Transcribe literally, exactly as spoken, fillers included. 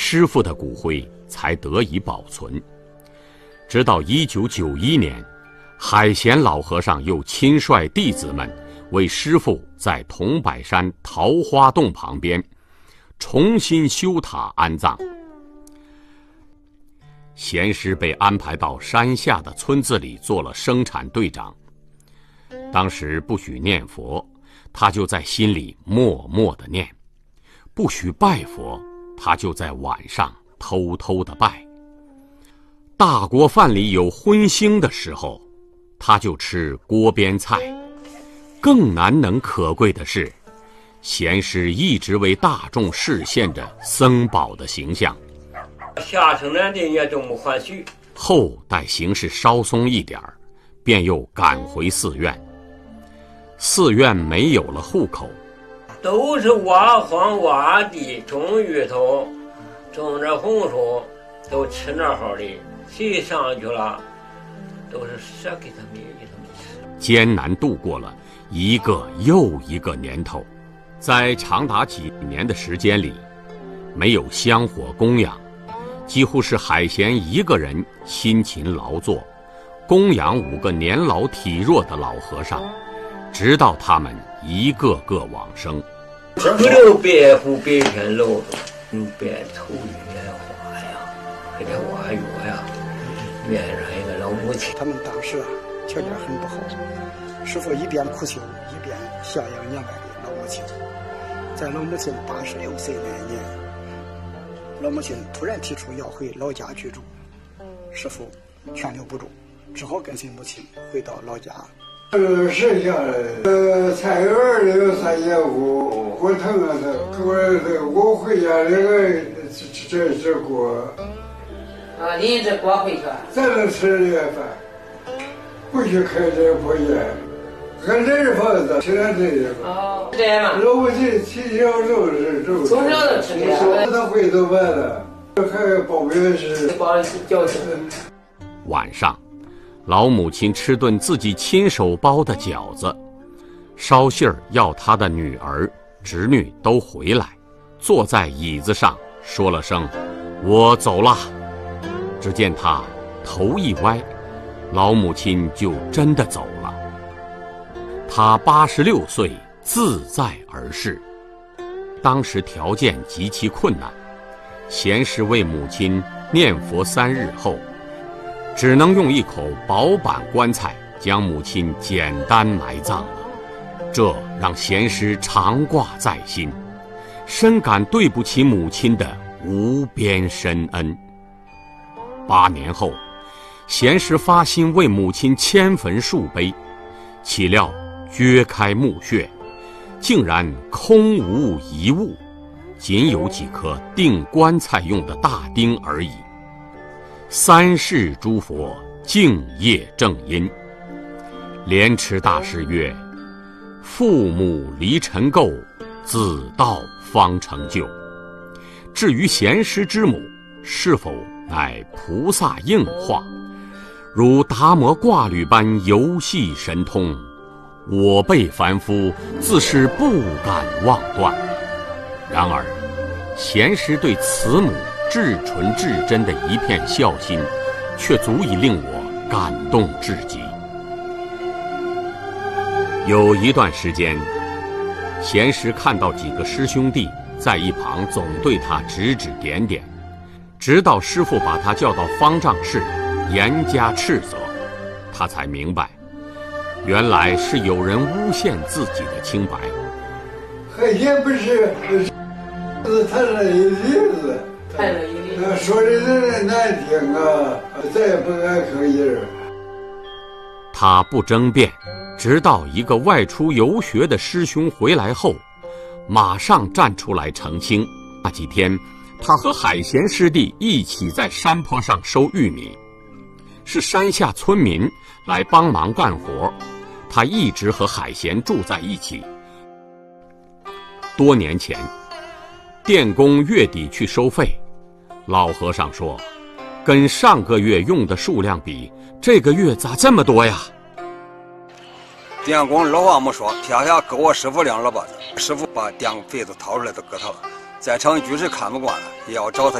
师傅的骨灰才得以保存。直到一九九一年，海贤老和尚又亲率弟子们为师父在桐柏山桃花洞旁边重新修塔安葬。贤师被安排到山下的村子里做了生产队长。当时不许念佛，他就在心里默默地念；不许拜佛，他就在晚上偷偷地拜。大锅饭里有荤腥的时候，他就吃锅边菜。更难能可贵的是，贤师一直为大众示现着僧宝的形象。 下城南的也都没还许。 后待形势稍松一点儿，便又赶回寺院。寺院没有了户口， 都是挖荒挖地种芋头，种着红薯，都吃那好的。谁上去了，都是舍给他们给他们吃。 艰难度过了一个又一个年头，在长达几年的时间里，没有香火供养，几乎是海贤一个人辛勤劳作，供养五个年老体弱的老和尚，直到他们一个个往生。 不留白虎白天露，用白头月花呀，还得挖药呀，面上一个老母亲。 他们当时啊条件很不好，师父一边苦修一边孝养年迈的老母亲。在老母亲八十六岁那年，老母亲突然提出要回老家居住，师父劝留不住，只好跟随母亲回到老家。 呃，剩下的呃菜园里有三间屋，我疼啊疼，我我回家那个这这这锅。 啊，你这锅回去？ 咱能吃这饭，不许开这破烟，俺这是房子，现在这个。 哦，这样嘛。 老母亲从小就是这。 从小就吃这个。 他回头完了，还包面是。 包饺子。 晚上，老母亲吃顿自己亲手包的饺子，捎信儿要她的女儿、侄女都回来，坐在椅子上说了声“我走了”。只见他头一歪，老母亲就真的走了。他八十六岁，自在而逝。当时条件极其困难，贤师为母亲念佛三日后，只能用一口薄板棺材将母亲简单埋葬了。这让贤师常挂在心，深感对不起母亲的无边深恩。八年后，贤师发心为母亲迁坟树碑，岂料掘开墓穴，竟然空无一物，仅有几颗钉棺材用的大钉而已。三世诸佛敬业正因。莲池大师曰：父母离尘垢，子道方成就。至于贤师之母是否乃菩萨应化，如达摩挂履般游戏神通，我辈凡夫自是不敢妄断。然而贤师对慈母至纯至真的一片孝心，却足以令我感动至极。有一段时间，贤师看到几个师兄弟在一旁总对他指指点点，直到师父把他叫到方丈室严加斥责，他才明白，原来是有人诬陷自己的清白。 海贤不是是谈了一例子， 谈了一例子， 说的人难听啊，再也不敢吭音。 他不争辩，直到一个外出游学的师兄回来后，马上站出来澄清。那几天他和海贤师弟一起在山坡上收玉米，是山下村民来帮忙干活，他一直和海贤住在一起。多年前，电工月底去收费，老和尚说，跟上个月用的数量比，这个月咋这么多呀？ 电工老话没说，撇下给我师傅两耳巴子，师傅把电费都掏出来都给他了，在场居士看不惯了，也要找他